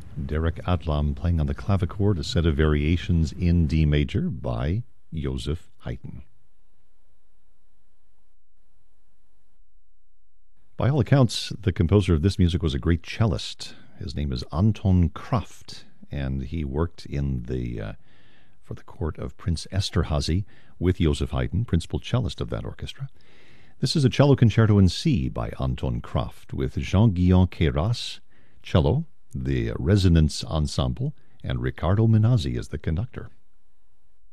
Derek Adlam playing on the clavichord, a set of variations in D major by Joseph Haydn. By all accounts, the composer of this music was a great cellist. His name is Anton Kraft, and he worked in for the court of Prince Esterhazy with Joseph Haydn, principal cellist of that orchestra. This is a cello concerto in C by Anton Kraft with Jean-Guillaume Queyras, cello, the Resonance Ensemble, and Riccardo Minazzi as the conductor.